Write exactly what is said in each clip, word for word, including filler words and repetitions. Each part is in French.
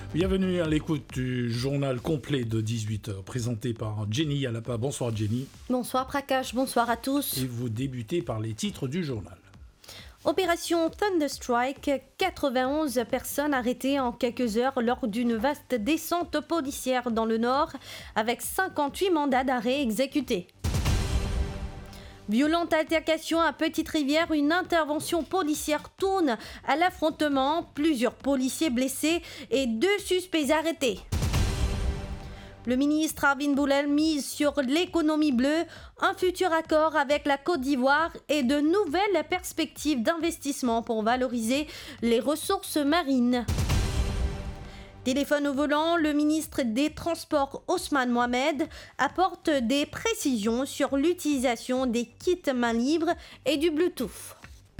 Bienvenue à l'écoute du journal complet de dix-huit heures, présenté par Jenny Alapa. Bonsoir Jenny. Bonsoir Prakash, bonsoir à tous. Et vous débutez par les titres du journal. Opération Thunderstrike, quatre-vingt-onze personnes arrêtées en quelques heures lors d'une vaste descente policière dans le nord, avec cinquante-huit mandats d'arrêt exécutés. Violente altercation à Petite-Rivière, une intervention policière tourne à l'affrontement, plusieurs policiers blessés et deux suspects arrêtés. Le ministre Arvin Boulel mise sur l'économie bleue, un futur accord avec la Côte d'Ivoire et de nouvelles perspectives d'investissement pour valoriser les ressources marines. Téléphone au volant, le ministre des Transports Ousmane Mohamed apporte des précisions sur l'utilisation des kits main libre et du Bluetooth.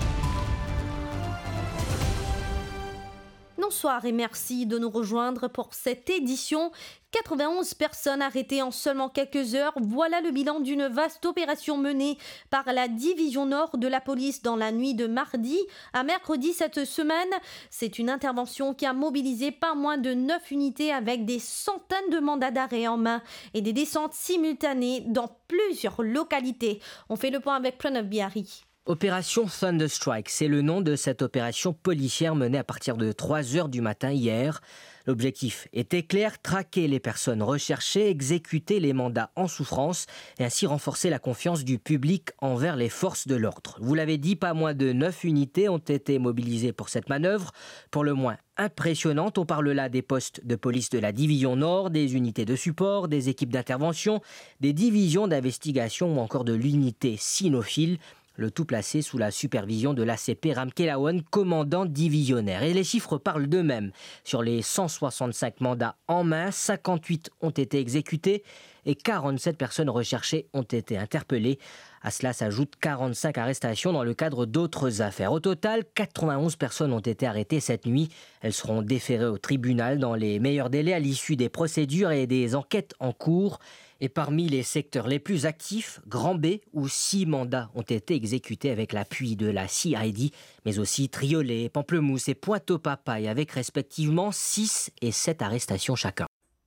Bonsoir et merci de nous rejoindre pour cette édition. quatre-vingt-onze personnes arrêtées en seulement quelques heures. Voilà le bilan d'une vaste opération menée par la division nord de la police dans la nuit de mardi à mercredi cette semaine. C'est une intervention qui a mobilisé pas moins de neuf unités avec des centaines de mandats d'arrêt en main et des descentes simultanées dans plusieurs localités. On fait le point avec Pranav Bihari. Opération Thunderstrike, c'est le nom de cette opération policière menée à partir de trois heures du matin hier. L'objectif était clair, traquer les personnes recherchées, exécuter les mandats en souffrance et ainsi renforcer la confiance du public envers les forces de l'ordre. Vous l'avez dit, pas moins de neuf unités ont été mobilisées pour cette manœuvre, pour le moins impressionnante. On parle là des postes de police de la division Nord, des unités de support, des équipes d'intervention, des divisions d'investigation ou encore de l'unité cynophile. Le tout placé sous la supervision de l'A C P Ramkelawan, commandant divisionnaire. Et les chiffres parlent d'eux-mêmes. Sur les cent soixante-cinq mandats en main, cinquante-huit ont été exécutés et quarante-sept personnes recherchées ont été interpellées. À cela s'ajoutent quarante-cinq arrestations dans le cadre d'autres affaires. Au total, quatre-vingt-onze personnes ont été arrêtées cette nuit. Elles seront déférées au tribunal dans les meilleurs délais à l'issue des procédures et des enquêtes en cours. Et parmi les secteurs les plus actifs, Grand B, où six mandats ont été exécutés avec l'appui de la C I D, mais aussi Triolet, Pamplemousse et Pointe-aux-Papailles, avec respectivement six et sept arrestations chacun.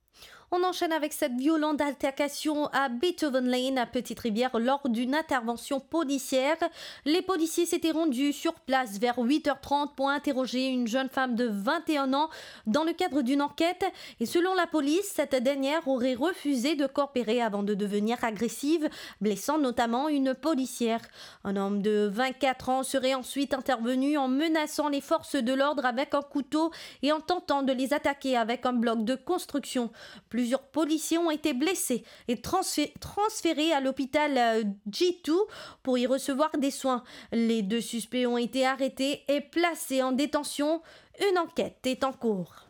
On enchaîne avec cette violente altercation à Beethoven Lane, à Petite-Rivière, lors d'une intervention policière. Les policiers s'étaient rendus sur place vers huit heures trente pour interroger une jeune femme de vingt et un ans dans le cadre d'une enquête. Et selon la police, cette dernière aurait refusé de coopérer avant de devenir agressive, blessant notamment une policière. Un homme de vingt-quatre ans serait ensuite intervenu en menaçant les forces de l'ordre avec un couteau et en tentant de les attaquer avec un bloc de construction. Plus Plusieurs policiers ont été blessés et transférés à l'hôpital G deux pour y recevoir des soins. Les deux suspects ont été arrêtés et placés en détention. Une enquête est en cours.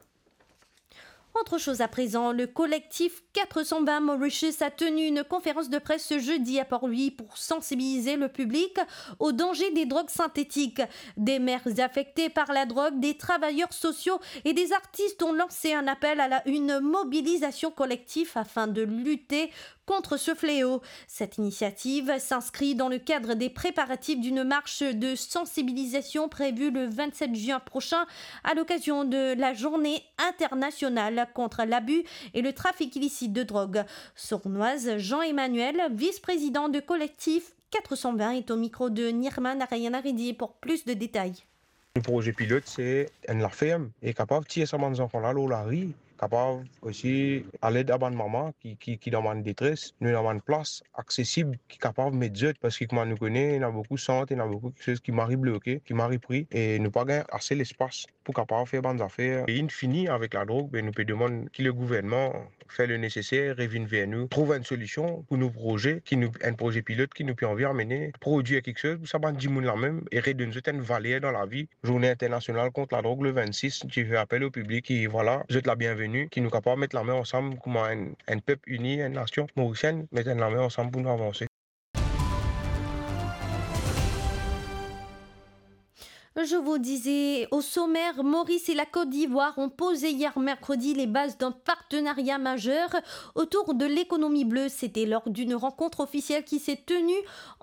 Autre chose à présent, le collectif quatre cent vingt Mauritius a tenu une conférence de presse ce jeudi à Port-Louis pour sensibiliser le public au danger des drogues synthétiques. Des mères affectées par la drogue, des travailleurs sociaux et des artistes ont lancé un appel à la, une mobilisation collective afin de lutter contre ce fléau. Cette initiative s'inscrit dans le cadre des préparatifs d'une marche de sensibilisation prévue le vingt-sept juin prochain à l'occasion de la journée internationale contre l'abus et le trafic illicite de drogue. Sournoise Jean-Emmanuel, vice-président de collectif quatre cent vingt, est au micro de Nirman Arayanaridi pour plus de détails. Le projet pilote, c'est une ferme est capable de tirer sa main enfants là, la rue, capable aussi à l'aide à une maman qui qui qui demande détresse, nous avons une place accessible qui est capable de mettre parce que comme nous connaît, il y a beaucoup de centres, il y a beaucoup de choses qui m'arrivent bloquées, qui m'arrivent pris et nous pas gagner assez l'espace pour capable faire bonnes affaires. Et in fini avec la drogue, ben nous peut demander que le gouvernement fait le nécessaire, revienne vers nous, trouve une solution pour nos projets, qui nous un projet pilote qui nous peut envie amener produire quelque chose, ça va dix la même et redonner une certaine valeur dans la vie. Journée internationale contre la drogue le vingt-six, je fais appel au public qui voilà, je te la bienvenue, qui nous capable de mettre la main ensemble comme un, un peuple uni, une nation mauricienne, mettre la main ensemble pour nous avancer. Je vous disais, au sommaire, Maurice et la Côte d'Ivoire ont posé hier mercredi les bases d'un partenariat majeur autour de l'économie bleue. C'était lors d'une rencontre officielle qui s'est tenue